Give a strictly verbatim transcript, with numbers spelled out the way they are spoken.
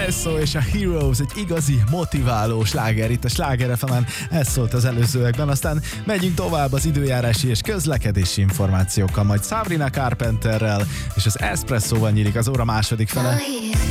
Espresso és a Heroes, egy igazi motiváló sláger itt a Sláger ef emen, ez szólt az előzőekben, aztán megyünk tovább az időjárási és közlekedési információkkal, majd Sabrina Carpenterrel és az Espresso-val nyílik az óra második fele.